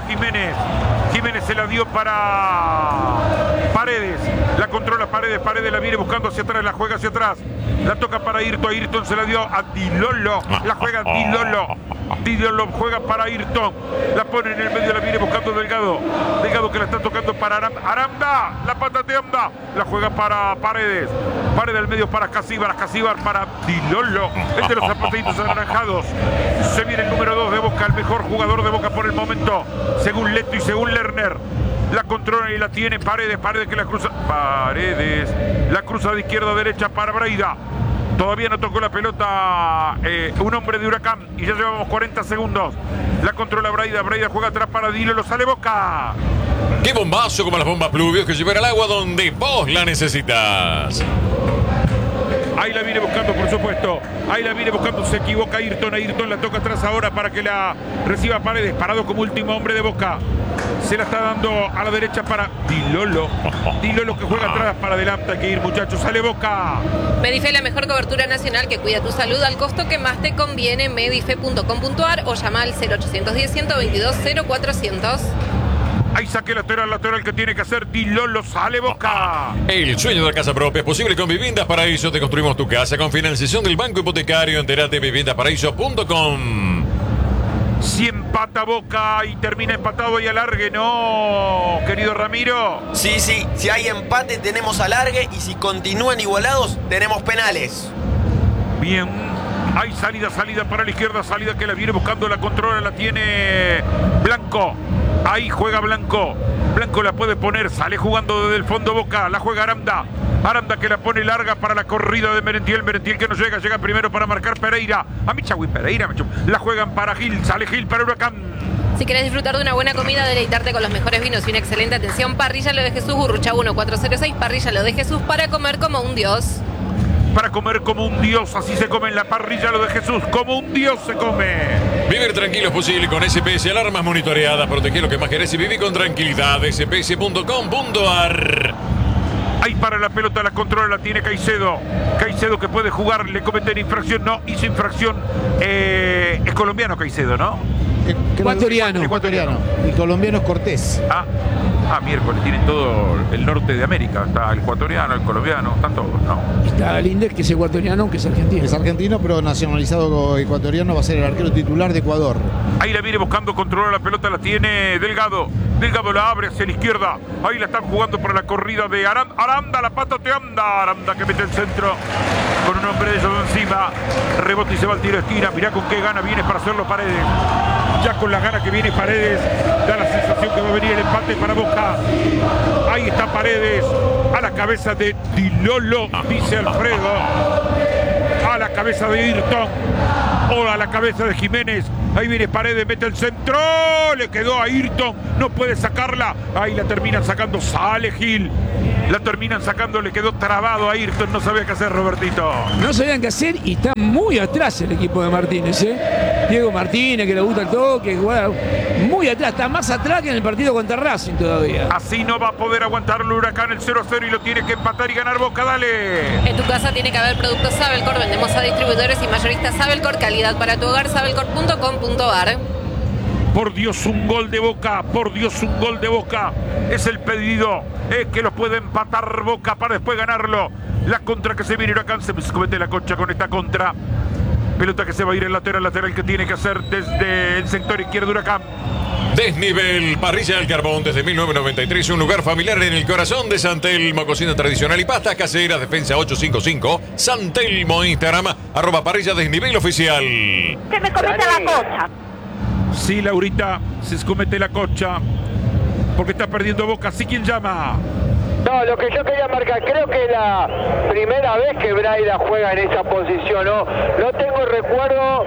Jiménez. Jiménez se la dio para Paredes. La controla Paredes. Paredes la viene buscando hacia atrás. La juega hacia atrás. La toca para Ayrton. Ayrton se la dio a Di Lolo. La juega Di Lolo. Di Lolo juega para Ayrton. La pone en el medio. La viene buscando Delgado. Delgado que la está tocando para Aranda. La pata de Aranda. La juega para Paredes. Paredes al medio para Casíbar. Casíbar para Di Lolo. El de los zapatitos anaranjados. Se viene el número 2 de Boca. El mejor jugador de Boca por el momento. Según Leto y según Lerner. La controla y la tiene Paredes. Paredes que la cruza. Paredes. La cruza de izquierda a derecha para Breida. Todavía no tocó la pelota un hombre de Huracán. Y ya llevamos 40 segundos. La controla Breida. Breida juega atrás para Dilo. Lo sale Boca. ¡Qué bombazo como las bombas Pluvios que llevan el agua donde vos la necesitas! Ahí la viene buscando, por supuesto. Ahí la viene buscando, se equivoca Ayrton. Ayrton la toca atrás ahora para que la reciba Paredes. Parado como último hombre de Boca. Se la está dando a la derecha para Di Lolo. Di Lolo que juega atrás para adelante. Hay que ir, muchachos. Sale Boca. Medife, la mejor cobertura nacional que cuida tu salud al costo que más te conviene. Medife.com.ar o llama al 0810-122-0400. Ahí saque lateral que tiene que hacer Di Lolo. Sale Boca. El sueño de la casa propia es posible con Viviendas Paraíso. Te construimos tu casa con financiación del Banco Hipotecario. Entérate viviendasparaíso.com. Si empata Boca y termina empatado y alargue, no, querido Ramiro. Sí, si hay empate tenemos alargue y si continúan igualados tenemos penales. Bien, hay salida para la izquierda, salida que la viene buscando, la controla, la tiene Blanco. Ahí juega Blanco. Blanco la puede poner, sale jugando desde el fondo Boca, la juega Aranda. Aranda que la pone larga para la corrida de Merentiel. Merentiel que no llega primero para marcar Pereira. A Michagüí Pereira. La juegan para Gil, sale Gil para Huracán. Si querés disfrutar de una buena comida, deleitarte con los mejores vinos y una excelente atención, Parrilla Lo de Jesús, Urrucha 1406, Parrilla Lo de Jesús, para comer como un dios. Para comer como un dios, así se come en la Parrilla Lo de Jesús, como un dios se come. Vivir tranquilo es posible con SPS, alarmas monitoreadas, protege lo que más querés y viví con tranquilidad. SPS.com.ar. Ahí para la pelota, la controla, la tiene Caicedo. Caicedo que puede jugar, le cometen infracción, no, hizo infracción. Es colombiano Caicedo, ¿no? Ecuatoriano. Y colombiano es Cortés. Miércoles, tienen todo el norte de América. Está el ecuatoriano, el colombiano, están todos, ¿no? Está Galíndez, que es ecuatoriano, aunque es argentino. Es argentino, pero nacionalizado ecuatoriano, va a ser el arquero titular de Ecuador. Ahí la viene buscando, controla la pelota, la tiene Delgado. Delgado la abre hacia la izquierda. Ahí la están jugando para la corrida de Aranda. Aranda, la pata te anda. Aranda que mete el centro con un hombre de ellos encima. Rebota y se va al tiro de esquina. Mirá con qué gana viene para hacerlo Paredes. Ya con las ganas que viene Paredes, da la sensación que va a venir el empate para Boca. Ahí está Paredes, a la cabeza de Di Lolo, dice Alfredo. A la cabeza de Ayrton, o a la cabeza de Jiménez. Ahí viene Paredes, mete el centro, le quedó a Ayrton, no puede sacarla. Ahí la terminan sacando, sale Gil. La terminan sacando, le quedó trabado a Ayrton, no sabía qué hacer Robertito. No sabían qué hacer y está muy atrás el equipo de Martínez, Diego Martínez, que le gusta el toque, muy atrás, está más atrás que en el partido contra Racing todavía. Así no va a poder aguantar el Huracán el 0-0 y lo tiene que empatar y ganar Boca, dale. En tu casa tiene que haber productos Sabelcor, vendemos a distribuidores y mayoristas Sabelcor, calidad para tu hogar, sabelcor.com.ar. Por Dios, un gol de Boca, por Dios, un gol de Boca. Es el pedido, es que lo puede empatar Boca para después ganarlo. La contra que se viene Huracán, se comete la concha con esta contra. Pelota que se va a ir el lateral que tiene que hacer desde el sector izquierdo Huracán. Desnivel, Parrilla del Carbón, desde 1993, un lugar familiar en el corazón de San Telmo, cocina tradicional y pastas caseras, defensa 855, San Telmo, Instagram, @Parrilla Desnivel oficial. Se me comete la cocha. Sí, Laurita, se comete la cocha, porque está perdiendo Boca. ¿Sí quién llama? No, lo que yo quería marcar, creo que es la primera vez que Breida juega en esa posición, ¿no? No tengo recuerdo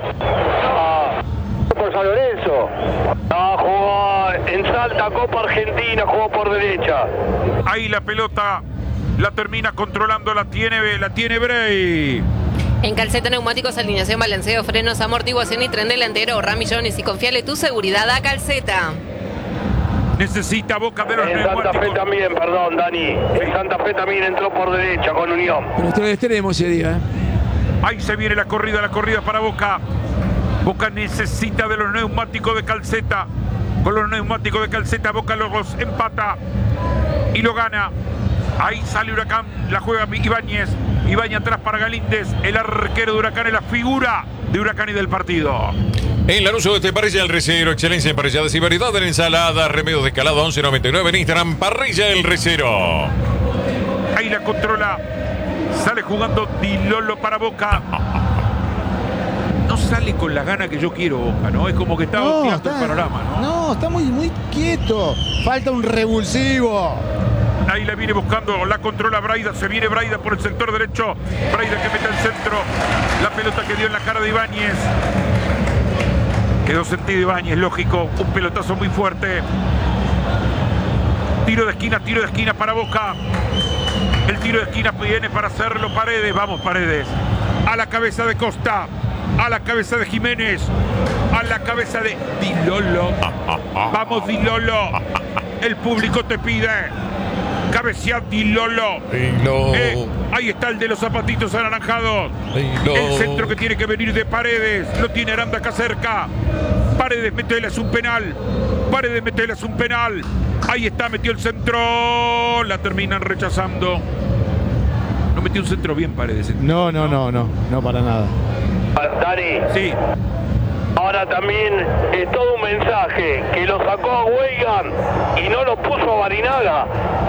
por San Lorenzo. No, jugó en Salta, Copa Argentina, jugó por derecha. Ahí la pelota la termina controlando, la tiene Bray. En Calceta Neumáticos, alineación, balanceo, frenos, amortiguación y tren delantero, Ramillones, y confiale tu seguridad a Calceta. Necesita Boca de los En Santa Fe también, perdón, Dani. En Santa Fe también entró por derecha con Unión. Pero ustedes tenemos ese día. Ahí se viene la corrida para Boca. Boca necesita de los neumáticos de Calceta. Con los neumáticos de calceta, Boca los empata y lo gana. Ahí sale Huracán, la juega Ibáñez. Ibáñez atrás para Galíndez, el arquero de Huracán es la figura de Huracán y del partido. En Lanús Oeste, Parrilla El Recero, excelencia en parrilladas y variedad en ensalada, remedios de escalado 11.99 en Instagram, Parrilla El Recero. Ahí la controla, sale jugando Di Lolo para Boca. No sale con la gana que yo quiero Boca, ¿no? Es como que está volteando el panorama, ¿no? No, está muy quieto. Falta un revulsivo. Ahí la viene buscando, la controla Braida, se viene Braida por el sector derecho. Braida que mete al centro, la pelota que dio en la cara de Ibáñez. Quedó sentido Ibáñez, lógico, un pelotazo muy fuerte. Tiro de esquina para Boca. El tiro de esquina viene para hacerlo Paredes, vamos Paredes. A la cabeza de Costa, a la cabeza de Jiménez, a la cabeza de Di Lolo. Vamos Di Lolo, el público te pide. Cabecea Di Lolo. Ahí está el de los zapatitos anaranjados. El centro que tiene que venir de Paredes. Lo tiene Aranda acá cerca. Paredes, meteles un penal. Paredes, meteles un penal. Ahí está, metió el centro. La terminan rechazando. No metió un centro bien Paredes. No, para nada. Dani. Sí. Ahora también es todo un mensaje que lo sacó a Weigan y no lo puso a Barinaga.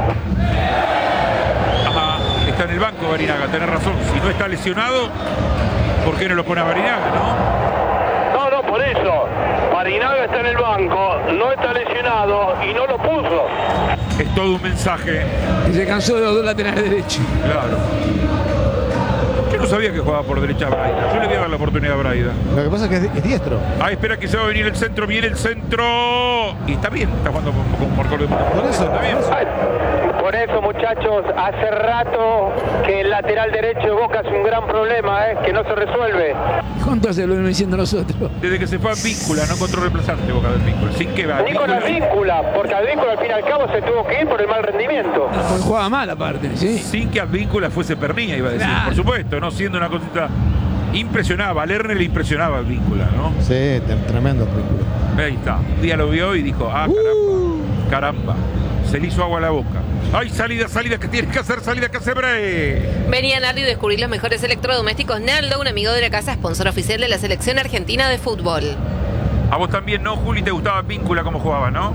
Ajá, está en el banco Barinaga, tenés razón. Si no está lesionado, ¿por qué no lo pone a Barinaga, no? No, por eso. Barinaga está en el banco, no está lesionado y no lo puso. Es todo un mensaje. Y se cansó de los dos laterales derechos. Claro. Yo no sabía que jugaba por derecha Braida. Yo le voy a dar la oportunidad a Braida. Lo que pasa es que es diestro. Ah, espera que se va a venir el centro. Viene el centro. Y está bien. Está jugando por Por eso. Está bien. Por eso, muchachos, hace rato que el lateral derecho de Boca es un gran problema, que no se resuelve. ¿Cuánto hace lo venimos diciendo nosotros? Desde que se fue a Víncula, no encontró reemplazante Boca del Víncula. Sin que va. Ni con Advíncula, porque Advíncula al fin y al cabo se tuvo que ir por el mal rendimiento. Porque jugaba mal aparte, sí. Sin que Advíncula fuese Pernilla, iba a decir. Claro. Por supuesto, ¿no? Siendo una cosita. Impresionaba, a Lerner le impresionaba Advíncula, ¿no? Sí, tremendo vínculo. Ahí está. Un día lo vio y dijo, caramba. Se le hizo agua a la boca. ¡Ay, salida que tiene que hacer, salida que hace Bre! Venía Nardi a descubrir los mejores electrodomésticos. Naldo, un amigo de la casa, sponsor oficial de la selección argentina de fútbol. A vos también, ¿no, Juli? ¿Te gustaba Víncula como jugaba, no?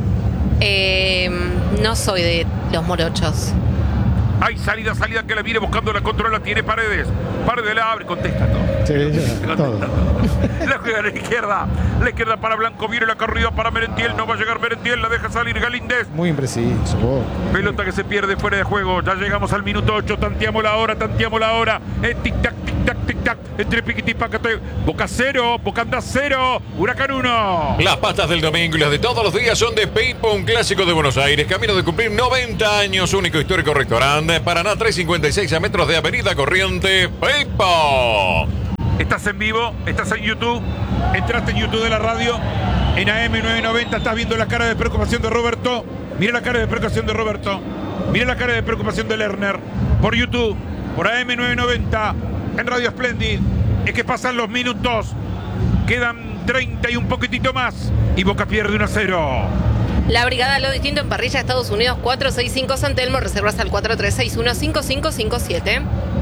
No soy de los morochos. ¡Ay, salida que la viene buscando, la controla, tiene Paredes! Paredes la abre, contesta todo. Sí, todo. La juega a la izquierda para Blanco, viene la corrida para Merentiel, no va a llegar Merentiel, la deja salir Galíndez. Muy impreciso, vos. Pelota que se pierde fuera de juego, ya llegamos al minuto 8, tanteamos la hora. Tic-tac, entre piquiti y pacate. Boca 0, Boca anda 0, Huracán 1. Las pastas del domingo y las de todos los días son de Peipo, un clásico de Buenos Aires, camino de cumplir 90 años, único histórico restaurante, Paraná 356 a metros de Avenida Corriente, Peipo. Estás en vivo, estás en YouTube, entraste en YouTube de la radio, en AM990, estás viendo la cara de preocupación de Roberto. Mira la cara de preocupación de Roberto, mira la cara de preocupación de Lerner. Por YouTube, por AM990, en Radio Splendid. Es que pasan los minutos, quedan 30 y un poquitito más, y Boca pierde 1-0. La brigada Lo Distinto en Parrilla, Estados Unidos, 465 San Telmo, reservas al 4361-5557.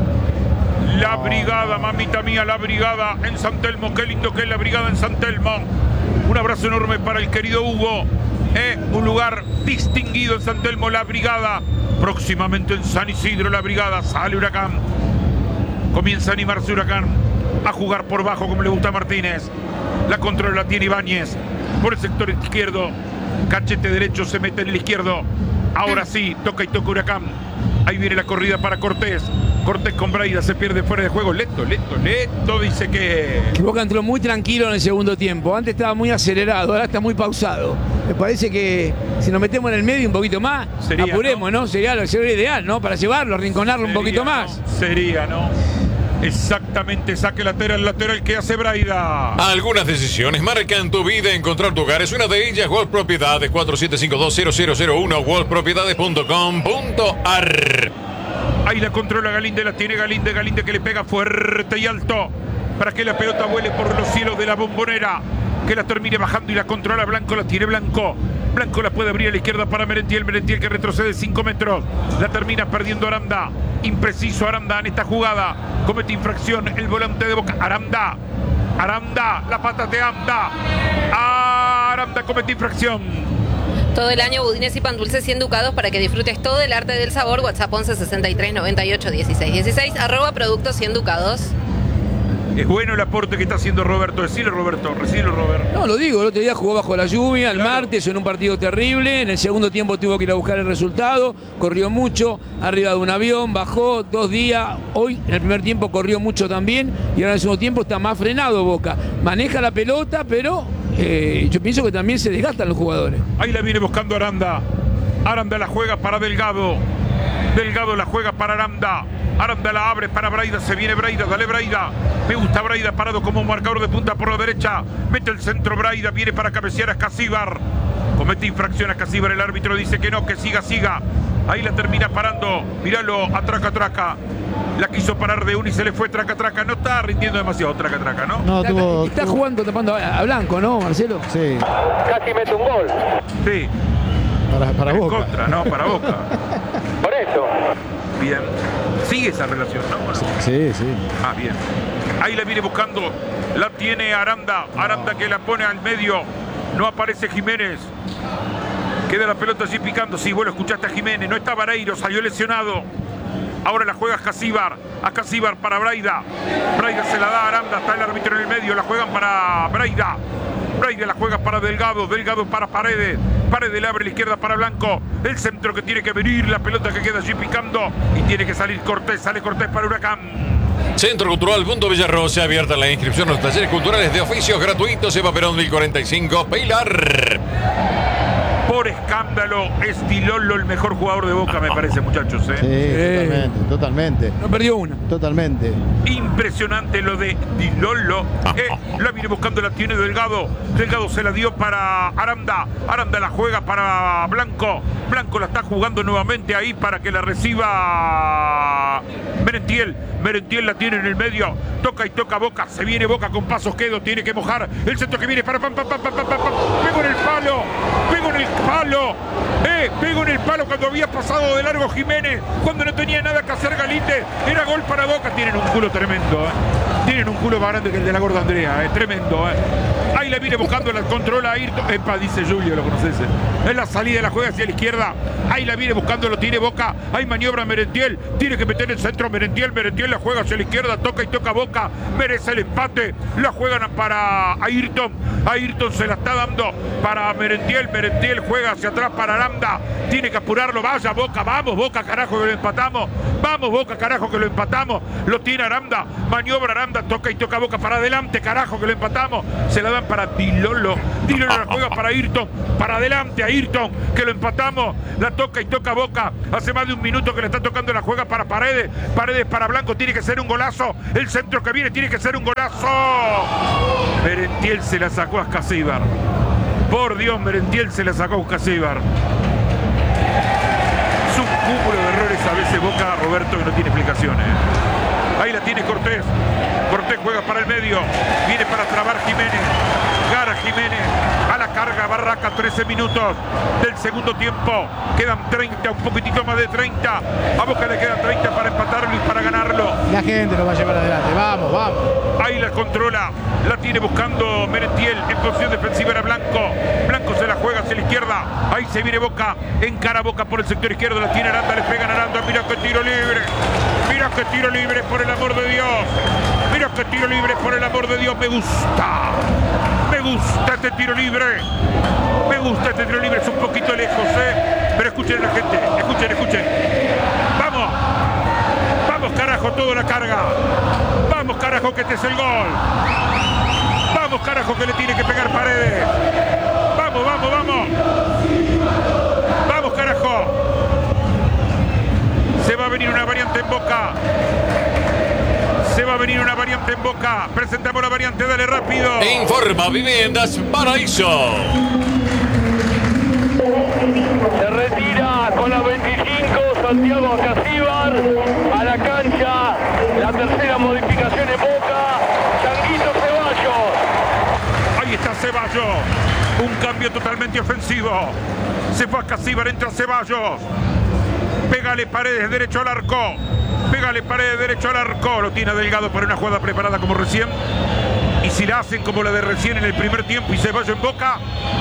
La brigada, mamita mía, la brigada en San Telmo. Qué lindo que es la brigada en San Telmo. Un abrazo enorme para el querido Hugo. Un lugar distinguido en San Telmo, la brigada. Próximamente en San Isidro, la brigada. Sale Huracán. Comienza a animarse Huracán a jugar por bajo como le gusta a Martínez. La controla la tiene Ibáñez. Por el sector izquierdo. Cachete derecho se mete en el izquierdo. Ahora sí, toca Huracán. Ahí viene la corrida para Cortés. Cortés con Braida, se pierde fuera de juego. Lento, dice que... Boca entró muy tranquilo en el segundo tiempo. Antes estaba muy acelerado, ahora está muy pausado. Me parece que si nos metemos en el medio un poquito más, apuremos, ¿no? Sería ideal, ¿no? Para llevarlo, arrinconarlo un poquito más. Sería, ¿no? Exactamente, saque lateral que hace Braida. Algunas decisiones marcan tu vida, encontrar tu hogar es una de ellas. Wolf Propiedades, 4752-0001, wolfpropiedades.com.ar. Ahí la controla Galíndez, la tiene Galíndez que le pega fuerte y alto para que la pelota vuele por los cielos de la Bombonera. que la termine bajando y la controla Blanco, la tiene Blanco. Blanco la puede abrir a la izquierda para Merentiel. Merentiel que retrocede 5 metros. La termina perdiendo Aranda. Impreciso Aranda en esta jugada. Comete infracción el volante de Boca. Aranda, la pata de Aranda. Aranda comete infracción. Todo el año budines y pan dulces 100 ducados para que disfrutes todo el arte del sabor. WhatsApp 11 63 98 16 16 @productos 100 ducados. Es bueno el aporte que está haciendo Roberto. Decilo, Roberto. Recilo, Roberto. No, lo digo. El otro día jugó bajo la lluvia, el martes, en un partido terrible. En el segundo tiempo tuvo que ir a buscar el resultado. Corrió mucho, arriba de un avión, bajó 2 días. Hoy, en el primer tiempo, corrió mucho también. Y ahora en el segundo tiempo está más frenado Boca. Maneja la pelota, pero yo pienso que también se desgastan los jugadores. Ahí la viene buscando Aranda. Aranda la juega para Delgado. Delgado la juega para Aranda. Aranda la abre para Braida, se viene Braida, dale Braida. Me gusta Braida parado como un marcador de punta por la derecha. Mete el centro Braida, viene para cabecear a Escasíbar. Comete infracción a Escasíbar, el árbitro dice que no, que siga. Ahí la termina parando, míralo, atraca. La quiso parar de uno y se le fue traca. No está rindiendo demasiado traca, ¿no? No, está jugando tapando a Blanco, ¿no, Marcelo? Sí. Casi mete un gol. Sí. Para En Boca. contra, ¿no? Para Boca. Por eso. Bien. Sigue esa relación, ¿no? Bueno. Sí. Ah, bien. Ahí la viene buscando. La tiene Aranda. Aranda que la pone al medio. No aparece Jiménez. Queda la pelota allí picando. Sí, bueno, escuchaste a Jiménez. No está Vareiro, salió lesionado. Ahora la juega Escasíbar. A Escasíbar para Braida. Braida se la da a Aranda. Está el árbitro en el medio. La juegan para Braida. Braida la juega para Delgado. Delgado para Paredes. Paredes le abre a la izquierda para Blanco. El centro que tiene que venir. La pelota que queda allí picando. Y tiene que salir Cortés. Sale Cortés para Huracán. Centro Cultural Punto Villarrosa, abierta la inscripción a los talleres culturales de oficios gratuitos. Eva Perón 1045, Pilar. Por escándalo, es Dilolo el mejor jugador de Boca, me parece, muchachos. Sí, totalmente. No perdió una. Totalmente. Impresionante lo de Dilolo. La viene buscando, la tiene Delgado. Delgado se la dio para Aranda. Aranda la juega para Blanco. Blanco la está jugando nuevamente ahí para que la reciba Merentiel. Merentiel la tiene en el medio. Toca y toca Boca. Se viene Boca con pasos quedo. Tiene que mojar. El centro que viene para pego en el palo. Pego en el palo. Pego en el palo cuando había pasado de largo Jiménez. Cuando no tenía nada que hacer Galite. Era gol para Boca. Tienen un culo tremendo. Tienen un culo más grande que el de la gorda Andrea. Tremendo. Ahí la viene buscando, la controla Ayrton. Epa, dice Julio, lo conoces. Es la salida, la juega hacia la izquierda. Ahí la viene buscando, lo tiene Boca. Ahí maniobra Merentiel. Tiene que meter el centro Merentiel. Merentiel la juega hacia la izquierda. Toca y toca Boca. Merece el empate. La juegan para Ayrton. Ayrton se la está dando para Merentiel. Merentiel juega hacia atrás para Aranda. Tiene que apurarlo. Vaya Boca. Vamos Boca, carajo, que lo empatamos. Vamos Boca, carajo, que lo empatamos. Lo tiene Aranda. Maniobra Aranda. Toca y toca Boca para adelante, carajo, que lo empatamos. Se la dan para Dilolo. Dilolo la juega para Ayrton. Para adelante a Ayrton, que lo empatamos. La toca y toca Boca. Hace más de un minuto que le está tocando, la juega para Paredes. Paredes para Blanco. Tiene que ser un golazo. El centro que viene tiene que ser un golazo. Merentiel se la sacó a Escasíbar. Por Dios, Merentiel se la sacó a Escasíbar. Es un cúmulo de errores a veces Boca, Roberto, que no tiene explicaciones. Ahí la tiene Cortés. Cortés juega para el medio. Viene para trabar Jiménez. Gara Jiménez. A la carga Barraca. 13 minutos del segundo tiempo. Quedan 30, un poquitito más de 30. A Boca le quedan 30 para empatarlo y para ganarlo. La gente lo va a llevar adelante. Vamos. Ahí la controla. La tiene buscando Merentiel. En posición defensiva era Blanco. Blanco se la juega hacia la izquierda. Ahí se viene Boca. Encara Boca por el sector izquierdo. La tiene Aranda. Le pegan a Aranda. Mira que tiro libre. Mira que tiro libre, por el amor de Dios. Mira que tiro libre, por el amor de Dios. Me gusta. Me gusta este tiro libre. Me gusta este tiro libre. Es un poquito lejos, pero escuchen a la gente. Escuchen. Vamos. Vamos, carajo, toda la carga. Vamos, carajo, que este es el gol. Vamos, carajo, que le tiene que pegar Paredes. Vamos. Vamos, carajo. Se va a venir una variante en Boca. Presentamos la variante, dale rápido. Informa Viviendas Paraíso. Se retira con la 25 Santiago Escasíbar a la cancha. La tercera modificación en Boca. Changuito Ceballos. Ahí está Ceballos. Ceballos. Un cambio totalmente ofensivo. Se fue a Casíbar, entra Ceballos. Pégale Paredes derecho al arco. Pégale Paredes derecho al arco. Lo tiene Delgado para una jugada preparada como recién. Y si la hacen como la de recién en el primer tiempo y Ceballos en boca,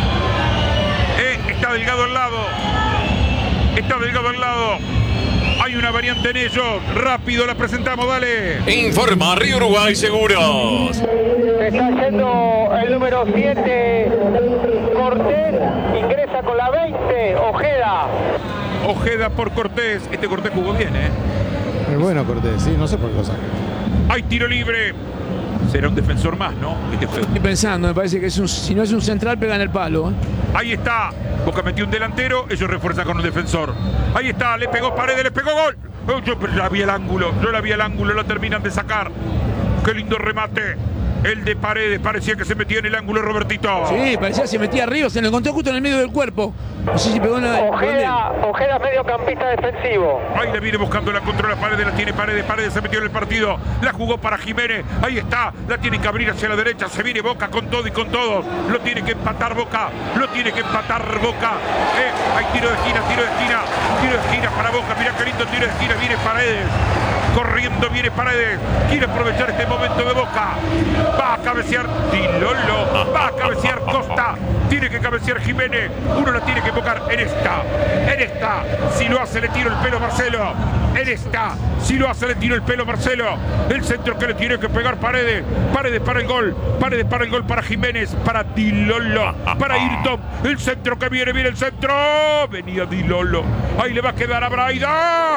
está Delgado al lado. Está Delgado al lado. Hay una variante en ellos. Rápido la presentamos, dale. Informa Río Uruguay Seguros. Está yendo el número 7, Cortés, ingresa con la 20, Ojeda. Ojeda por Cortés. Este Cortés jugó bien, Es bueno Cortés, sí, no sé por qué lo saca. Hay tiro libre. Será un defensor más, ¿no? Estoy pensando, me parece que si no es un central, pega en el palo. Ahí está. Boca metió un delantero, ellos refuerzan con un defensor. Ahí está, le pegó Paredes, le pegó gol. Yo la vi el ángulo, lo terminan de sacar. Qué lindo remate. El de Paredes, parecía que se metía en el ángulo, Robertito. Sí, parecía que se metía arriba, se lo encontró justo en el medio del cuerpo. No sé si pegó una... Ojeda mediocampista defensivo. Ahí la viene buscando, la controla Paredes, la tiene Paredes se metió en el partido. La jugó para Jiménez, ahí está, la tiene que abrir hacia la derecha, se viene Boca con todo y con todos. Lo tiene que empatar Boca. Hay tiro de esquina para Boca. Mirá qué lindo tiro de esquina, viene Paredes. Corriendo viene Paredes. Quiere aprovechar este momento de Boca. Va a cabecear Dilolo. Va a cabecear Costa. Tiene que cabecear Jiménez. Uno la tiene que invocar en esta. Si lo hace, le tiro el pelo Marcelo. Si lo hace, le tiro el pelo Marcelo. El centro que le tiene que pegar Paredes. Paredes para el gol para Jiménez. Para Dilolo. Para Ayrton. El centro que viene el centro. Venía Dilolo. Ahí le va a quedar a Braida.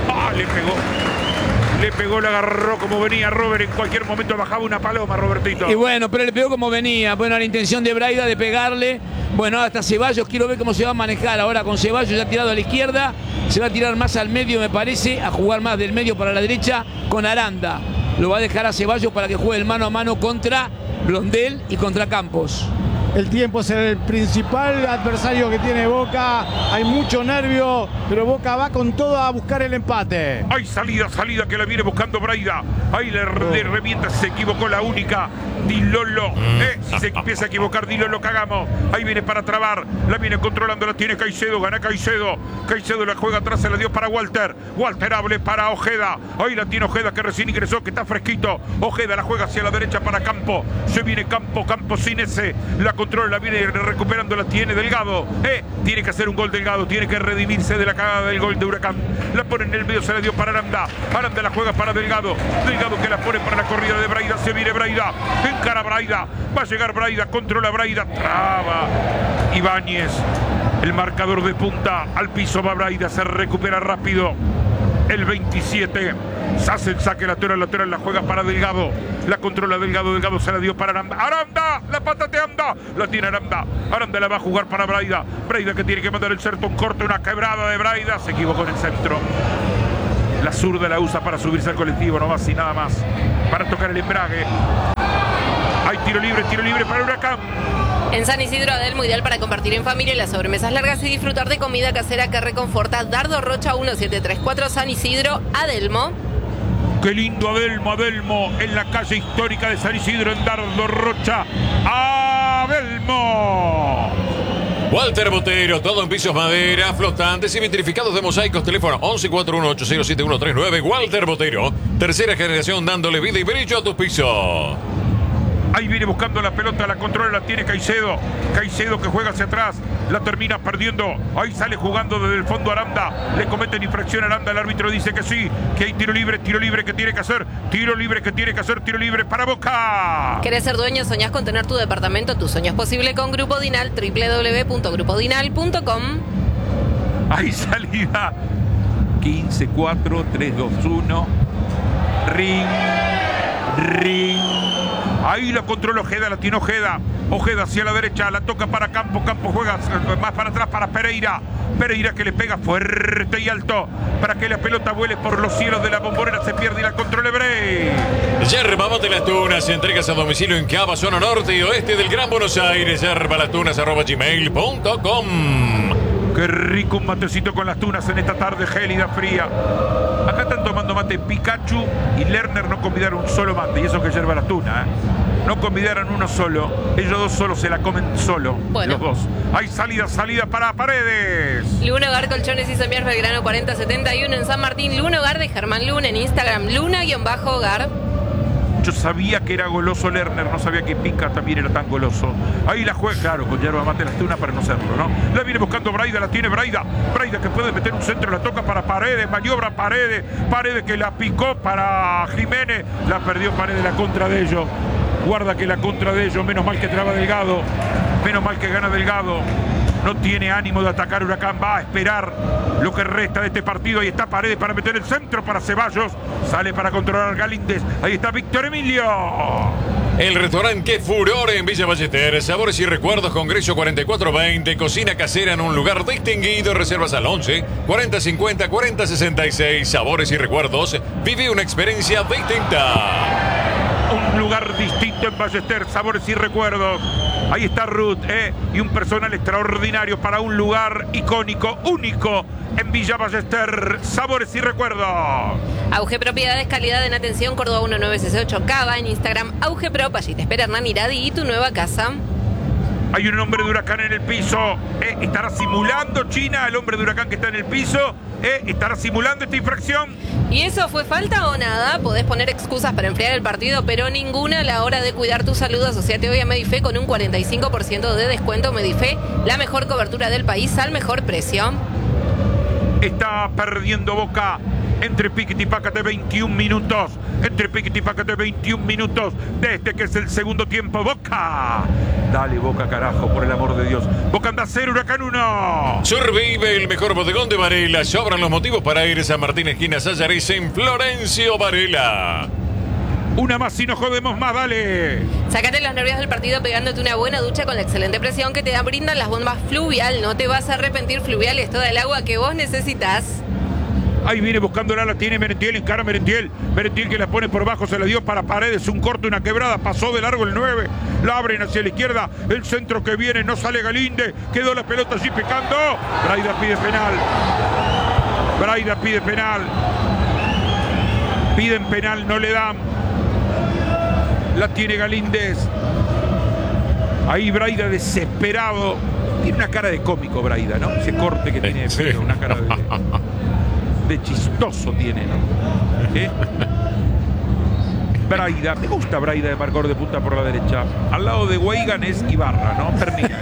Le pegó, le agarró como venía Robert. En cualquier momento bajaba una paloma, Robertito. Y bueno, pero le pegó como venía. Bueno, la intención de Braida de pegarle. Bueno, hasta Ceballos, quiero ver cómo se va a manejar ahora con Ceballos ya tirado a la izquierda. Se va a tirar más al medio, me parece, a jugar más del medio para la derecha con Aranda. Lo va a dejar a Ceballos para que juegue el mano a mano contra Blondel y contra Campos. El tiempo es el principal adversario que tiene Boca. Hay mucho nervio, pero Boca va con todo a buscar el empate. Hay salida que la viene buscando Braida. Ahí le revienta, se equivocó la única. Dilolo. Si se empieza a equivocar Dilolo, cagamos. Ahí viene para trabar. La viene controlando, la tiene Caicedo. Gana Caicedo. Caicedo la juega atrás, se la dio para Walter. Walter hable para Ojeda. Ahí la tiene Ojeda que recién ingresó, que está fresquito. Ojeda la juega hacia la derecha para Campo. Se viene Campo sin ese. La controla, la viene recuperando, la tiene Delgado. Tiene que hacer un gol Delgado. Tiene que redimirse de la cagada del gol de Huracán. La pone en el medio, se la dio para Aranda. Aranda la juega para Delgado. Delgado que la pone para la corrida de Braida. Se viene Braida. Encara Braida. Va a llegar Braida. Controla Braida. Traba Ibáñez. El marcador de punta. Al piso va Braida. Se recupera rápido. El 27. Se hace el saque lateral. La juega para Delgado. La controla Delgado. Delgado se la dio para Aranda. ¡Aranda! La patate anda. La tiene Aranda. Aranda la va a jugar para Braida. Braida que tiene que mandar el centro. Un corte, una quebrada de Braida. Se equivocó en el centro. La zurda la usa para subirse al colectivo. No más y nada más. Para tocar el embrague. Hay tiro libre para Huracán. En San Isidro, Adelmo, ideal para compartir en familia las sobremesas largas y disfrutar de comida casera que reconforta. Dardo Rocha 1734, San Isidro, Adelmo. Qué lindo Adelmo, en la calle histórica de San Isidro, en Dardo Rocha. Adelmo. Walter Botero, todo en pisos, madera, flotantes y vitrificados de mosaicos. Teléfono 1141-807139. Walter Botero, tercera generación dándole vida y brillo a tus pisos. Ahí viene buscando la pelota, la controla, la tiene Caicedo. Caicedo que juega hacia atrás, la termina perdiendo. Ahí sale jugando desde el fondo Aranda. Le cometen infracción a Aranda, el árbitro dice que sí, que hay tiro libre que tiene que hacer. Tiro libre para Boca. ¿Querés ser dueño? ¿Soñás con tener tu departamento? Tu sueño es posible con Grupo Dinal, www.grupodinal.com. Ahí salida. 15-4, 3-2-1. Ring. Ahí la controla Ojeda, la tiene Ojeda. Ojeda hacia la derecha, la toca para Campo. Campo juega más para atrás para Pereira. Pereira que le pega fuerte y alto para que la pelota vuele por los cielos de la Bombonera. Se pierde y la controla Brey. Yerba Mate Las Tunas, entregas a domicilio en Cava, zona norte y oeste del Gran Buenos Aires. yerbalatunas@gmail.com. Qué rico un matecito con las tunas en esta tarde gélida, fría. Acá están tomando mate Pikachu y Lerner, no convidaron un solo mate. Y eso que yerba las tunas, no convidaran uno solo. Ellos dos solo se la comen solo. Bueno. Los dos. Hay salida para Paredes. Luna Hogar Colchones y Semillas Belgrano 4071 en San Martín. Luna Hogar de Germán Luna en Instagram. Luna-Hogar. Yo sabía que era goloso Lerner, no sabía que Pica también era tan goloso. Ahí la juega, claro, con yerba mate la tuna para no serlo, ¿no? La viene buscando Braida, la tiene Braida. Braida que puede meter un centro, la toca para Paredes, maniobra Paredes. Paredes que la picó para Jiménez. La perdió Paredes, la contra de ellos. Guarda que la contra de ellos, menos mal que traba Delgado. Menos mal que gana Delgado. No tiene ánimo de atacar Huracán, va a esperar lo que resta de este partido. Ahí está Paredes para meter el centro para Ceballos. Sale para controlar Galíndez. Ahí está Víctor Emilio. El restaurante Qué Furor en Villa Ballester. Sabores y recuerdos, Congreso 4420. Cocina casera en un lugar distinguido. Reservas al 11 4050 4066. Sabores y recuerdos. Vive una experiencia distinta. Un lugar distinto en Ballester, sabores y recuerdos. Ahí está Ruth, y un personal extraordinario para un lugar icónico, único en Villa Ballester. Sabores y recuerdos. Auge Propiedades, calidad en atención, Córdoba 1968 Cava, en Instagram Auge Pro, allí te espera Hernán Iradi y tu nueva casa. Hay un hombre de Huracán en el piso. ¿Estará simulando China el hombre de Huracán que está en el piso? ¿Estará simulando esta infracción? ¿Y eso fue falta o nada? Podés poner excusas para enfriar el partido, pero ninguna a la hora de cuidar tu salud. Asociate hoy a Medife con un 45% de descuento. Medife, la mejor cobertura del país al mejor precio. Está perdiendo Boca. Entre Piquet y Pácate 21 minutos. Entre Piquet y Pácate 21 minutos. Desde que es el segundo tiempo. Boca. Dale Boca, carajo, por el amor de Dios. Boca anda 0, Huracán 1. Survive, el mejor bodegón de Varela. Sobran los motivos para ir a San Martín, esquina Sayaris, en Florencio Varela. Una más y no jodemos más, dale. Sácate los nervios del partido pegándote una buena ducha con la excelente presión que te brindan las bombas Fluvial. No te vas a arrepentir, Fluvial es toda el agua que vos necesitas. Ahí viene buscándola, la tiene Merentiel, encara Merentiel. Merentiel que la pone por bajo, se la dio para Paredes, un corto, una quebrada, pasó de largo el 9. La abren hacia la izquierda, el centro que viene, no sale Galíndez, quedó la pelota allí picando. Braida pide penal. Braida pide penal. Piden penal, no le dan. La tiene Galíndez. Ahí Braida desesperado. Tiene una cara de cómico Braida, ¿no? Ese corte que tiene, sí. Pero una cara de chistoso tiene, ¿no? Braida, me gusta Braida de marcador de punta por la derecha. Al lado de Weigan es Ibarra, ¿no? Pernilla.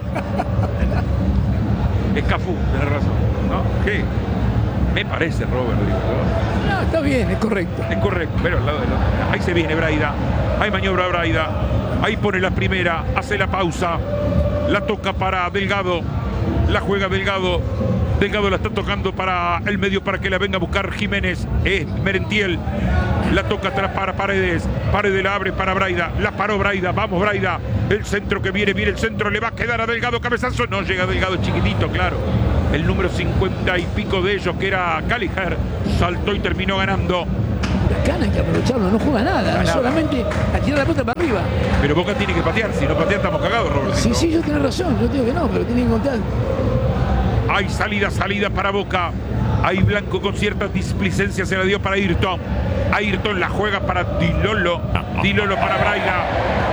Es Cafú, tenés razón, ¿no? ¿Qué? Me parece, Robert. No, está bien, es correcto. Es correcto, pero al lado de la... Ahí se viene Braida. Ahí maniobra Braida. Ahí pone la primera, hace la pausa. La toca para Delgado. La juega Delgado. Delgado la está tocando para el medio para que la venga a buscar Jiménez. Es Merentiel. La toca atrás para Paredes. Paredes la abre para Braida. La paró Braida. Vamos Braida. El centro que viene el centro. Le va a quedar a Delgado. Cabezazo. No llega Delgado, chiquitito, claro. El número 50 y pico de ellos, que era Caliger, saltó y terminó ganando. Huracán hay que aprovecharlo, no juega nada. Solamente a tirar la pelota para arriba. Pero Boca tiene que patear. Si no patea estamos cagados, Roberto. Sí, yo tengo razón. Yo digo que no, pero tiene que contar. Hay salida para Boca. Ahí Blanco con cierta displicencia se la dio para Ayrton. Ayrton la juega para Dilolo. Dilolo para Braida.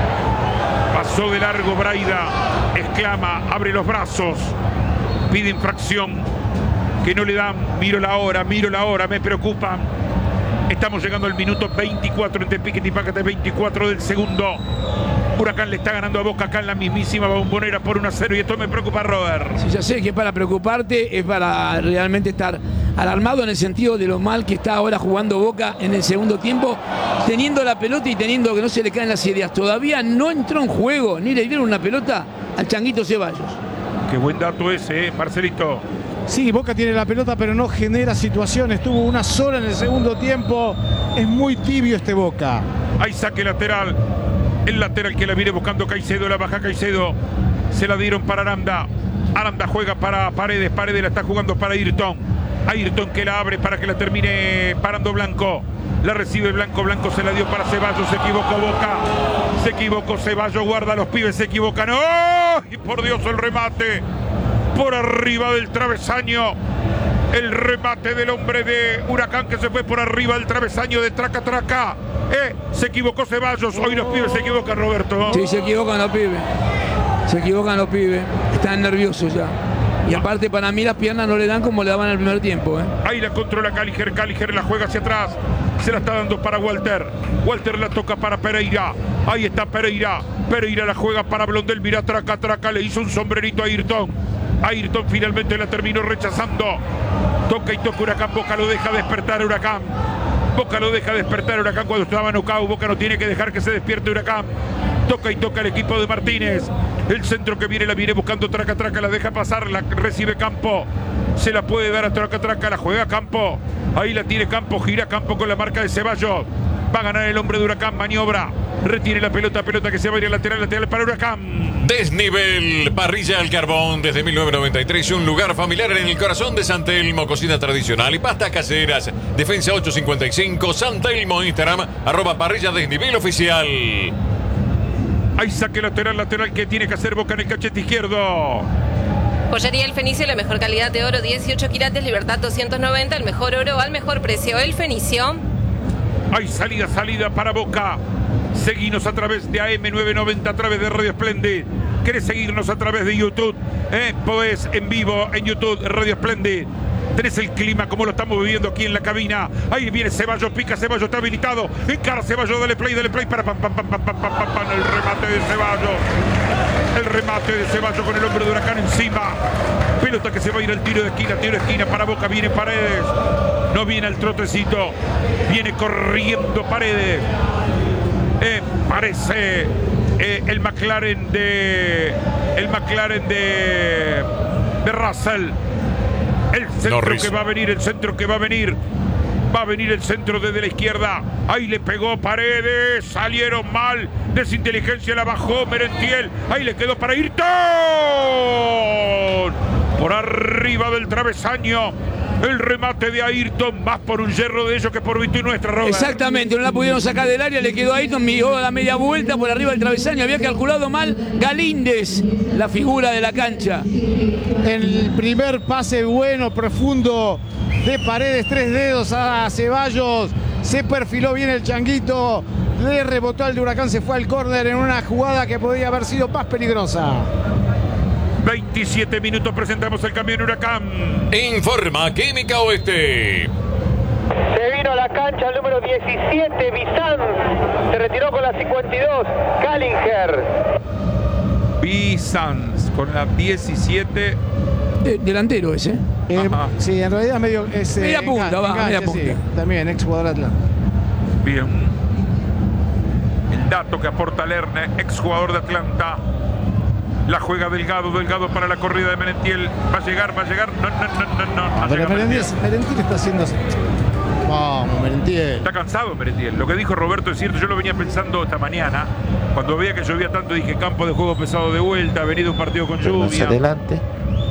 Pasó de largo Braida. Exclama, abre los brazos. Pide infracción. Que no le dan. Miro la hora, me preocupa. Estamos llegando al minuto 24 entre Piquet y Pácate, 24 del segundo. Huracán le está ganando a Boca acá en la mismísima Bombonera por 1-0 y esto me preocupa, Robert. Sí, ya sé que para preocuparte es para realmente estar alarmado en el sentido de lo mal que está ahora jugando Boca en el segundo tiempo, teniendo la pelota y teniendo que no se le caen las ideas. Todavía no entró en juego, ni le dieron una pelota al Changuito Ceballos. Qué buen dato ese, Marcelito. Sí, Boca tiene la pelota, pero no genera situaciones. Tuvo una sola en el segundo tiempo. Es muy tibio este Boca. Hay saque lateral. El lateral que la viene buscando Caicedo, la baja Caicedo. Se la dieron para Aranda. Aranda juega para Paredes. Paredes la está jugando para Ayrton. Ayrton que la abre para que la termine parando Blanco. La recibe Blanco. Blanco se la dio para Ceballos. Se equivocó Boca. Se equivocó Ceballos. Guarda a los pibes. Se equivocan. ¡Oh! Y por Dios el remate. Por arriba del travesaño. El remate del hombre de Huracán que se fue por arriba del travesaño de Traca. Se equivocó Ceballos. Hoy los pibes se equivocan, Roberto. Sí, se equivocan los pibes. Están nerviosos ya. Y aparte para mí las piernas no le dan como le daban al primer tiempo. Ahí la controla Caliger la juega hacia atrás. Se la está dando para Walter. Walter la toca para Pereira. Ahí está Pereira. Pereira la juega para Blondel. Mira, Traca. Le hizo un sombrerito a Ayrton. Ayrton finalmente la terminó rechazando. Toca Huracán. Boca lo deja despertar Huracán. Cuando estaba Nocao. Boca no tiene que dejar que se despierte Huracán. Toca el equipo de Martínez. El centro que viene, la viene buscando Traca, la deja pasar, la recibe Campo. Se la puede dar a Traca, la juega Campo. Ahí la tiene Campo, gira Campo con la marca de Ceballos. Va a ganar el hombre de Huracán, maniobra. Retiene la pelota que se va a ir al lateral para Huracán. Desnivel, parrilla al carbón desde 1993, un lugar familiar en el corazón de San Telmo, cocina tradicional y pastas caseras. Defensa 855, San Telmo, Instagram, @parrilla desnivel oficial. Ahí saque lateral que tiene que hacer Boca en el cachete izquierdo. Joyería El Fenicio, la mejor calidad de oro, 18 quilates, Libertad 290, el mejor oro al mejor precio. El Fenicio. Hay salida para Boca. Seguinos a través de AM990, a través de Radio Splendid. ¿Querés seguirnos a través de YouTube? Podés en vivo en YouTube, Radio Splendid. Tenés el clima como lo estamos viviendo aquí en la cabina. Ahí viene Ceballos, pica Ceballos, está habilitado. Encara Ceballos, dale play para el remate de Ceballos. El remate de Ceballos con el hombre de Huracán encima. Pelota que se va a ir al tiro de esquina para Boca. Viene Paredes. No viene al trotecito. Viene corriendo Paredes. Parece el McLaren de Russell. El centro que va a venir, Va a venir el centro desde la izquierda. Ahí le pegó Paredes. Salieron mal. Desinteligencia, la bajó Merentiel. Ahí le quedó para Ayrton. Por arriba del travesaño. El remate de Ayrton, más por un yerro de ellos que por virtud nuestra, Robert. Exactamente, no la pudieron sacar del área, le quedó a Ayrton, miró la media vuelta por arriba del travesaño, había calculado mal Galíndez, la figura de la cancha. El primer pase bueno, profundo de Paredes, 3 dedos a Ceballos, se perfiló bien el changuito, le rebotó al de Huracán, se fue al córner en una jugada que podría haber sido más peligrosa. 27 minutos, presentamos el cambio en Huracán. Informa Química Oeste. Se vino a la cancha el número 17, Bizán. Se retiró con la 52, Calinger. Bizán con la 17. Delantero ese. Sí, en realidad medio... media punta, media punta. Sí, también, ex jugador Atlanta. Bien. El dato que aporta Lerne, ex jugador de Atlanta. La juega Delgado para la corrida de Merentiel. Va a llegar. No. Pero Merentiel está haciendo... Vamos, Merentiel. Está cansado Merentiel. Lo que dijo Roberto es cierto. Yo lo venía pensando esta mañana. Cuando veía que llovía tanto, dije campo de juego pesado de vuelta. Ha venido un partido con lluvia. Adelante.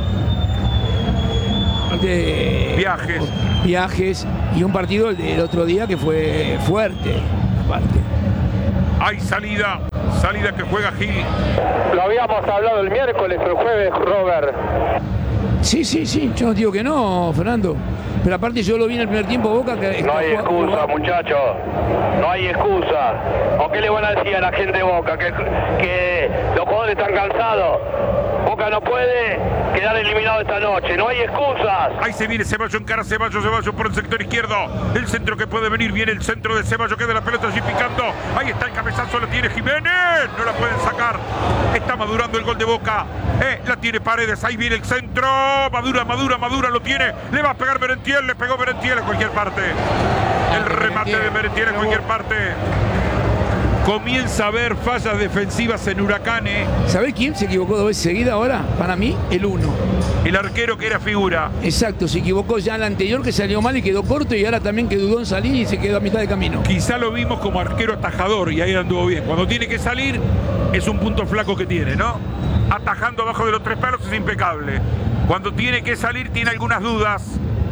Viajes. Y un partido el otro día que fue fuerte. Aparte. Hay salida que juega Gil. Lo habíamos hablado el miércoles o el jueves, Robert. Sí, yo no digo que no, Fernando. Pero aparte yo lo vi en el primer tiempo, Boca. Que no hay excusa, muchachos. No hay excusa. ¿O qué le van a decir a la gente de Boca? Que los jugadores están cansados. Boca no puede quedar eliminado esta noche. No hay excusas. Ahí se viene Ceballos, encara Ceballos por el sector izquierdo. El centro que puede venir. Viene el centro de Ceballos. Queda la pelota allí picando. Ahí está el cabezazo. La tiene Jiménez. No la pueden sacar. Está madurando el gol de Boca. La tiene Paredes. Ahí viene el centro. Madura. Lo tiene. Le va a pegar Merentiel. Le pegó Merentiel en cualquier parte. El remate de Merentiel en cualquier parte. Comienza a haber fallas defensivas en Huracán. ¿Sabés quién se equivocó 2 veces seguidas ahora? Para mí, el 1. El arquero que era figura. Exacto, se equivocó ya en la anterior que salió mal y quedó corto, y ahora también que dudó en salir y se quedó a mitad de camino. Quizá lo vimos como arquero atajador y ahí anduvo bien. Cuando tiene que salir es un punto flaco que tiene, ¿no? Atajando abajo de los 3 palos es impecable. Cuando tiene que salir tiene algunas dudas.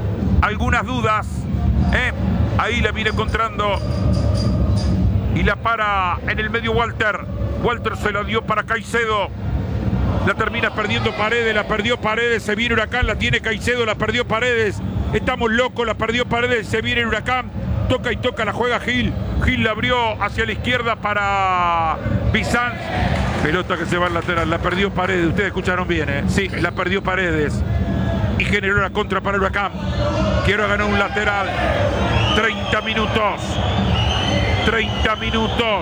Ahí la viene encontrando. Y la para en el medio Walter. Walter se la dio para Caicedo. La termina perdiendo Paredes. La perdió Paredes. Se viene Huracán. La tiene Caicedo. La perdió Paredes. Estamos locos, la perdió Paredes, se viene el Huracán. Toca y toca, la juega Gil. Gil la abrió hacia la izquierda para Bizanz. Pelota que se va al lateral, la perdió Paredes. Ustedes escucharon bien, ¿eh? Sí, la perdió Paredes. Y generó la contra para el Huracán. Quiero ganar un lateral. 30 minutos. 30 minutos.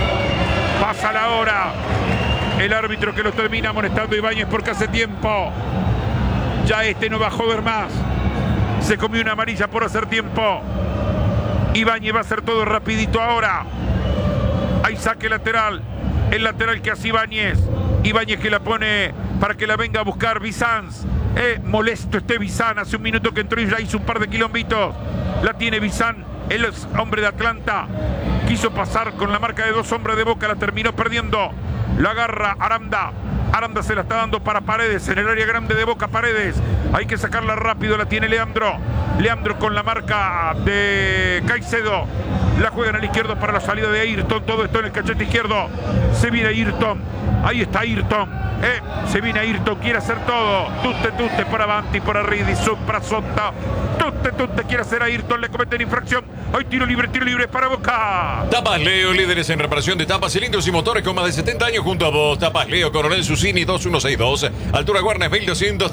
Pasa la hora. El árbitro que lo termina amonestando a Ibáñez porque hace tiempo. Ya no va a joder más. Se comió una amarilla por hacer tiempo. Ibáñez va a hacer todo rapidito ahora. Hay saque lateral. El lateral que hace Ibáñez. Ibáñez que la pone para que la venga a buscar Bizanz. Molesto Bizanz. Hace un minuto que entró y ya hizo un par de quilombitos. La tiene Bizanz. Él es hombre de Atlanta. Quiso pasar con la marca de 2 hombres de Boca. La terminó perdiendo. La agarra Aranda. Aranda se la está dando para Paredes. En el área grande de Boca, Paredes. Hay que sacarla rápido. La tiene Leandro. Leandro con la marca de Caicedo. La juegan al izquierdo para la salida de Ayrton. Todo esto en el cachete izquierdo. Se viene Ayrton. Ahí está Ayrton. Se viene Ayrton. Quiere hacer todo. Tutte por avanti, por arriba. Sopra sotto. Tutte quiere hacer Ayrton. Le cometen infracción. Hay tiro libre para Boca. Tapas Leo, líderes en reparación de tapas, cilindros y motores con más de 70 años junto a vos. Tapas Leo, Coronel Susini 2162. Altura Guarnes 1200.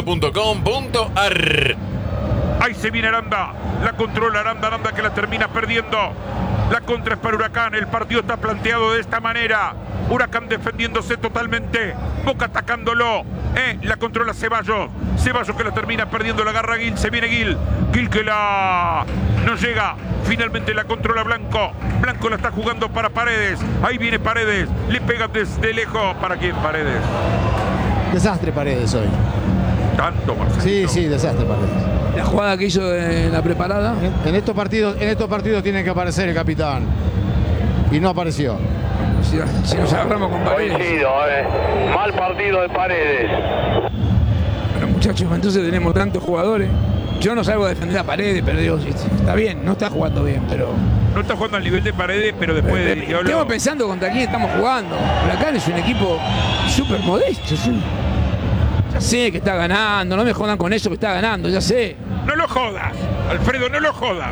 Tapaleo.com.ar. Ahí se viene Aranda. La controla Aranda que la termina perdiendo. La contra es para Huracán. El partido está planteado de esta manera. Huracán defendiéndose totalmente. Boca atacándolo. La controla Ceballos. Ceballos que la termina perdiendo. La agarra Gil. Se viene Gil. Gil que la... no llega. Finalmente la controla Blanco. Blanco la está jugando para Paredes. Ahí viene Paredes. Le pega desde lejos. ¿Para quién Paredes? Desastre Paredes hoy. Tanto, Marcelito. Sí, desastre Paredes. La jugada que hizo en la preparada. En estos partidos tiene que aparecer el capitán. Y no apareció. Si nos agarramos con Paredes. Coincido, mal partido de Paredes. Bueno, muchachos, entonces tenemos tantos jugadores. Yo no salgo a defender a Paredes, pero digo, está bien, no está jugando bien, pero... No está jugando al nivel de Paredes, pero después de... Estamos pensando contra quién estamos jugando. Huracán es un equipo súper modesto. Ya sé que está ganando, no me jodan con eso que está ganando, ya sé. No lo jodas, Alfredo, no lo jodas.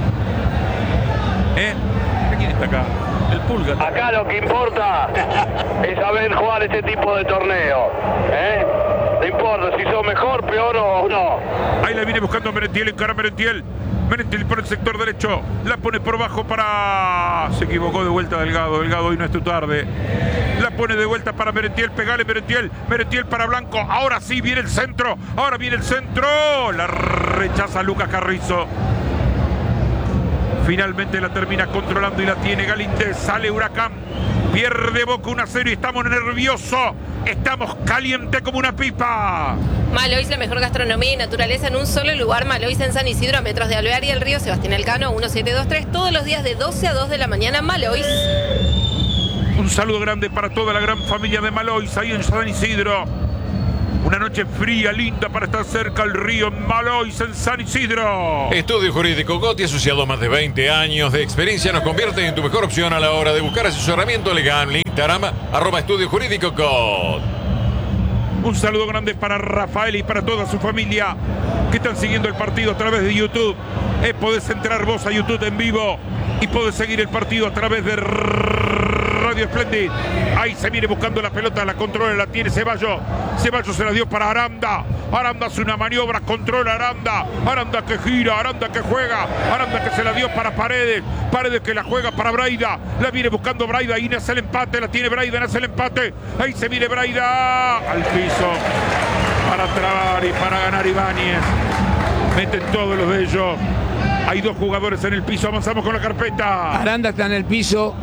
¿Quién está acá? El Pulga. Acá lo que importa es saber jugar este tipo de torneo. No importa si sos mejor, peor o no. Ahí la viene buscando Merentiel, encara Merentiel. Merentiel por el sector derecho. La pone por bajo para... Se equivocó de vuelta Delgado. Delgado, hoy no es tu tarde. La pone de vuelta para Merentiel. Pegale Merentiel. Merentiel para Blanco. Ahora sí viene el centro. Ahora viene el centro. La rechaza Lucas Carrizo. Finalmente la termina controlando y la tiene Galíndez. Sale Huracán. Pierde Boca 1-0 y estamos nerviosos. Estamos caliente como una pipa. Malois, la mejor gastronomía y naturaleza en un solo lugar. Malois en San Isidro, a metros de Alvear y el río Sebastián Elcano, 1723. Todos los días de 12 a 2 de la mañana. Malois. Un saludo grande para toda la gran familia de Malois ahí en San Isidro. Una noche fría, linda para estar cerca al río Malois en San Isidro. Estudio Jurídico Gotti, asociado a más de 20 años de experiencia, nos convierte en tu mejor opción a la hora de buscar asesoramiento legal. Instagram, @Estudio Jurídico Gotti. Un saludo grande para Rafael y para toda su familia que están siguiendo el partido a través de YouTube. Podés entrar vos a YouTube en vivo y podés seguir el partido a través de Radio Splendid. Ahí se viene buscando la pelota, la controla, la tiene Ceballos. Ceballos se la dio para Aranda. Aranda hace una maniobra, controla Aranda. Aranda que gira, Aranda que juega. Aranda que se la dio para Paredes. Paredes que la juega para Braida. La viene buscando Braida. Ahí nace el empate, la tiene Braida, nace el empate. Ahí se viene Braida al piso para trabar y para ganar Ibáñez. Meten todos los de ellos. Hay 2 jugadores en el piso, avanzamos con la carpeta. Aranda está en el piso.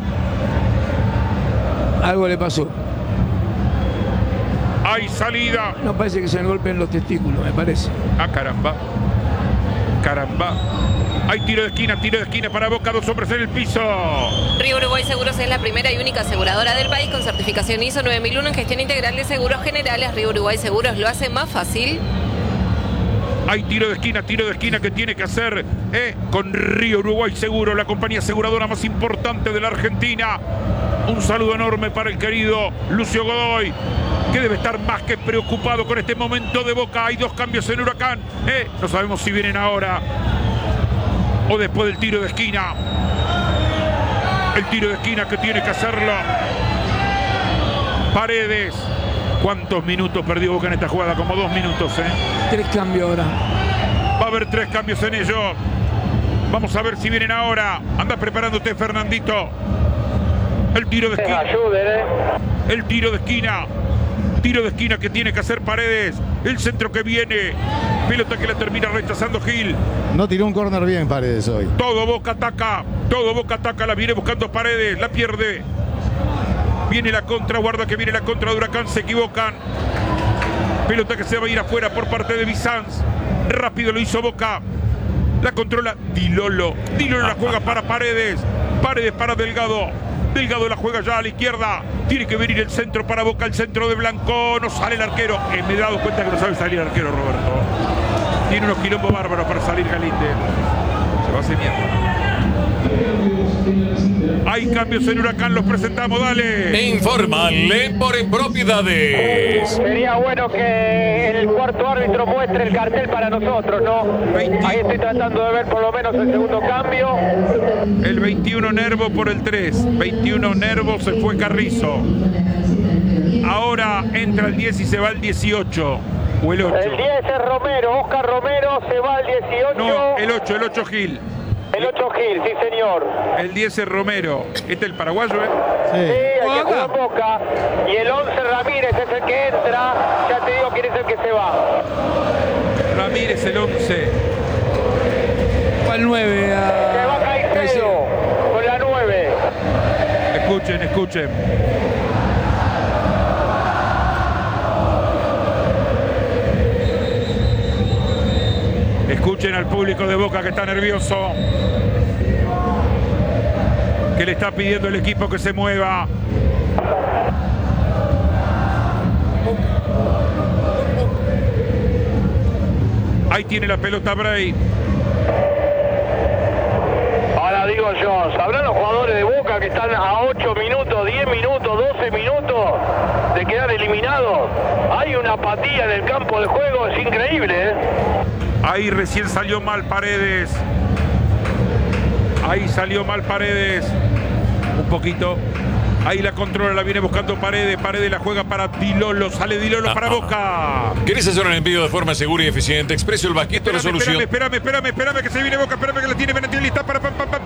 Algo le pasó. Hay salida. No parece que se golpeen los testículos, me parece. Ah, caramba. Caramba. Hay tiro de esquina para Boca, 2 hombres en el piso. Río Uruguay Seguros es la primera y única aseguradora del país con certificación ISO 9001 en gestión integral de seguros generales. Río Uruguay Seguros lo hace más fácil. Hay tiro de esquina que tiene que hacer con Río Uruguay Seguro, la compañía aseguradora más importante de la Argentina. Un saludo enorme para el querido Lucio Godoy. que debe estar más que preocupado con este momento de Boca. Hay 2 cambios en Huracán. No sabemos si vienen ahora o después del tiro de esquina. El tiro de esquina que tiene que hacerlo Paredes. ¿Cuántos minutos perdió Boca en esta jugada? Como 2 minutos, 3 cambios ahora. Va a haber 3 cambios en ello. Vamos a ver si vienen ahora. Anda preparándote, Fernandito. El tiro de esquina. El tiro de esquina. Tiro de esquina que tiene que hacer Paredes. El centro que viene. Pelota que la termina rechazando Gil. No tiró un córner bien Paredes hoy. Todo Boca ataca. Todo Boca ataca. La viene buscando Paredes. La pierde. Viene la contra. Guarda que viene la contra de Huracán. Se equivocan. Pelota que se va a ir afuera por parte de Bizanz. Rápido lo hizo Boca. La controla Dilolo. Dilolo la juega para Paredes. Paredes para Delgado. Delgado la juega ya a la izquierda. Tiene que venir el centro para Boca. El centro de Blanco. No sale el arquero. Me he dado cuenta que no sabe salir el arquero, Roberto. Tiene unos quilombos bárbaros para salir Galinde. Se va a hacer mierda. Hay cambios en Huracán, los presentamos, dale. Informa Lepore Propiedades. Sería bueno que el cuarto árbitro muestre el cartel para nosotros, ¿no? Ahí estoy tratando de ver por lo menos el segundo cambio. El 21 Nervo por el 3. 21 Nervo, se fue Carrizo. Ahora entra el 10 y se va el 18. O el 8. El 10 es Romero, Oscar Romero, se va el 18. No, el 8 Gil. El 8 Gil, sí señor. El 10 es Romero. Este es el paraguayo, Sí, hay que jugar Boca. Y el 11 Ramírez es el que entra. Ya te digo quién es el que se va. Ramírez el 11. Al 9. Se va Caicedo con la 9. Escuchen. Escuchen al público de Boca que está nervioso. Que le está pidiendo el equipo que se mueva. Ahí tiene la pelota Bray. Ahora digo yo, ¿sabrán los jugadores de Boca que están a 8 minutos, 10 minutos, 12 minutos de quedar eliminados? Hay una apatía en el campo de juego, es increíble, Ahí recién salió mal Paredes. Ahí salió mal Paredes. Un poquito. Ahí la controla, la viene buscando Paredes. Paredes la juega para Dilolo. Sale Dilolo para Boca. ¿Querés hacer un envío de forma segura y eficiente? Expreso el Vasquito, la solución. Espérame, que se viene Boca. Espérame que la tiene Benetti lista para... No,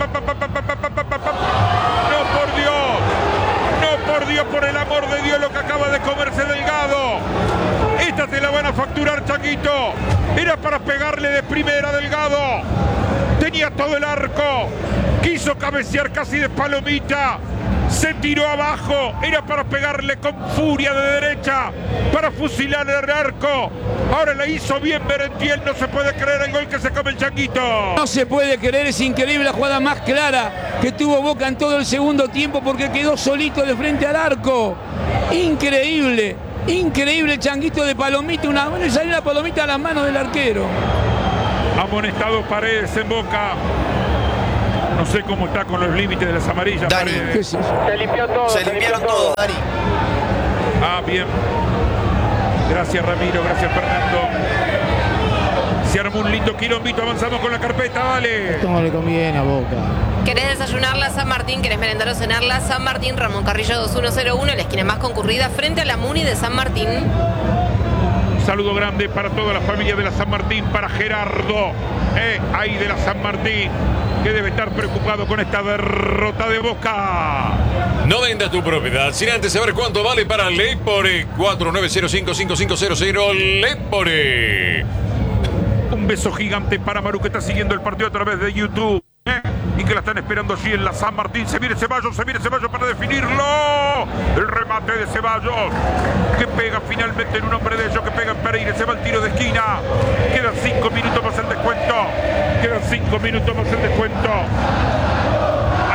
por Dios, por el amor de Dios, lo que acaba de comerse Delgado. Esta te la van a facturar, Changuito. Era para pegarle de primera, Delgado. Tenía todo el arco. Quiso cabecear casi de palomita. Se tiró abajo. Era para pegarle con furia de derecha. Para fusilar el arco. Ahora la hizo bien Merentiel. No se puede creer el gol que se come el Changuito. No se puede creer. Es increíble la jugada más clara que tuvo Boca en todo el segundo tiempo porque quedó solito de frente al arco. Increíble. Increíble el Changuito de palomita. Y salió la palomita a las manos del arquero. Amonestado Paredes en Boca. No sé cómo está con los límites de las amarillas. Dani. Paredes. Se limpió todo. Se limpiaron todo, Dani. Bien. Gracias Ramiro, gracias Fernando. Se armó un lindo quilombito, avanzamos con la carpeta, dale. Esto no le conviene a Boca. ¿Querés desayunarla San Martín? ¿Querés merendar o cenarla? San Martín, Ramón Carrillo 2101, la esquina más concurrida frente a la Muni de San Martín. Un saludo grande para toda la familia de la San Martín, para Gerardo, ahí de la San Martín, que debe estar preocupado con esta derrota de Boca. No vendas tu propiedad sin antes saber cuánto vale para Lepore. 4905-5500 Lepore. Un beso gigante para Maru que está siguiendo el partido a través de YouTube. Y que la están esperando allí en la San Martín. Se viene Ceballos para definirlo. El remate de Ceballos, que pega finalmente en un hombre de ellos, que pega en Pereira. Se va el tiro de esquina. Quedan 5 minutos más el descuento. Ahí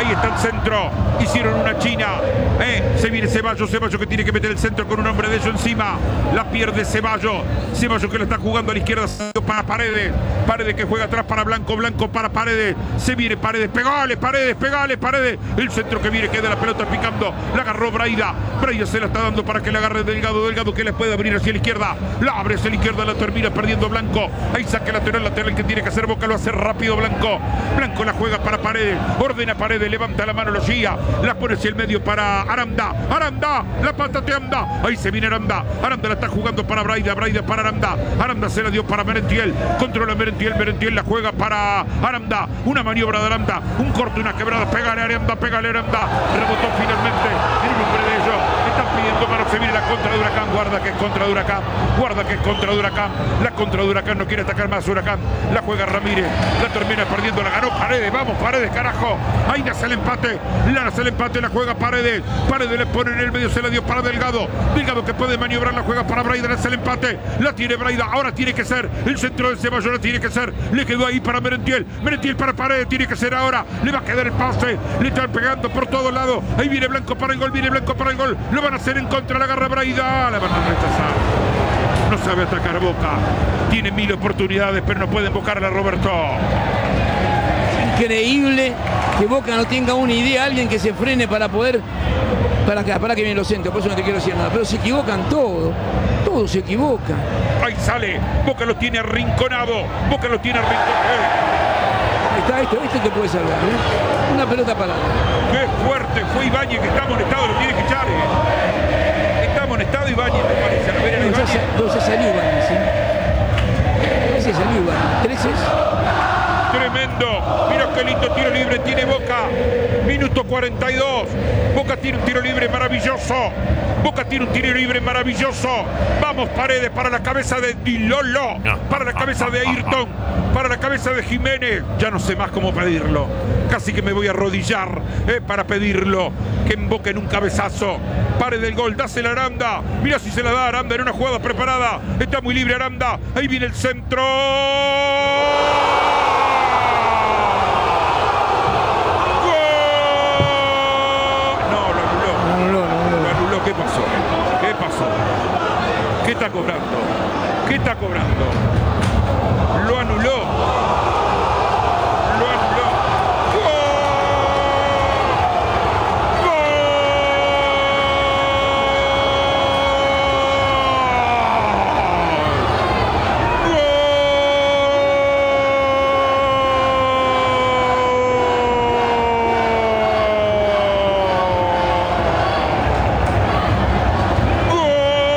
Ahí está el centro. Hicieron una china. Se viene Ceballos que tiene que meter el centro con un hombre de ellos encima. La pierde Ceballos que la está jugando a la izquierda para Paredes. Paredes que juega atrás para Blanco para Paredes. Se viene Paredes. Pegale, Paredes. El centro que viene, queda la pelota picando. La agarró Braida. Braida se la está dando para que la agarre Delgado que les puede abrir hacia la izquierda. La abre hacia la izquierda, la termina perdiendo Blanco. Ahí saque lateral que tiene que hacer Boca, lo hace rápido Blanco la juega para Paredes, ordena Paredes, levanta la mano, lo guía, la pone hacia el medio para Aranda, la patate Anda, ahí se viene Aranda la está jugando para Braida para Aranda se la dio para Merentiel, controla Merentiel la juega para Aranda, una maniobra de Aranda, un corte, una quebrada, pégale Aranda, rebotó finalmente en nombre de ellos, están pidiendo mano, se viene la contra de Huracán, guarda que es contra de Huracán, la contra de Huracán, no quiere atacar más Huracán, la juega Ramírez, la termina perdiendo, la ganó Paredes, vamos Paredes, carajo, ahí nace el empate, la juega Paredes le pone en el medio, se la dio para Delgado que puede maniobrar, la juega para Braida, nace el empate, la tiene Braida, ahora tiene que ser el centro de Ceballos, tiene que ser, le quedó ahí para Merentiel para Paredes, tiene que ser ahora, le va a quedar el pase, le están pegando por todos lados, ahí viene Blanco para el gol, lo van a hacer en contra, la agarra Braida, la van a rechazar. No sabe atacar Boca. Tiene 1000 oportunidades, pero no puede invocarla a Roberto. Increíble que Boca no tenga una idea, alguien que se frene para poder. Para que vienen los centros, por eso no te quiero decir nada. Pero se equivocan todos se equivocan. Ahí sale, Boca lo tiene arrinconado. Está esto te puede salvar, ¿eh? Una pelota parada. Qué fuerte fue Ibáñez, que está amonestado, lo tiene que echar. Está amonestado Ibáñez, me parece. Se salió Ibáñez, ¿sí? Ese salió Ibáñez. 13. Tremendo. Mira qué lindo tiro libre tiene Boca. Minuto 42. Boca tiene un tiro libre maravilloso. Vamos Paredes para la cabeza de Dilolo. Para la cabeza de Ayrton. Para la cabeza de Jiménez. Ya no sé más cómo pedirlo. Casi que me voy a arrodillar para pedirlo. Que invoquen un cabezazo. Paredes del gol. Dásela a Aranda. Mira si se la da Aranda en una jugada preparada. Está muy libre Aranda. Ahí viene el centro. ¿Qué pasó? ¿Qué está cobrando? Lo anuló.